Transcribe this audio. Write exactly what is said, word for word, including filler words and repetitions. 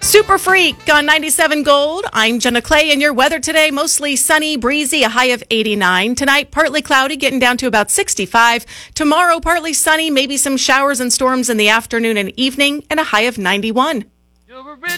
Super Freak on ninety-seven Gold. I'm Jenna Clay, and your weather today, mostly sunny, breezy, a high of eighty-nine. Tonight, partly cloudy, getting down to about sixty-five. Tomorrow, partly sunny, maybe some showers and storms in the afternoon and evening, and a high of ninety-one.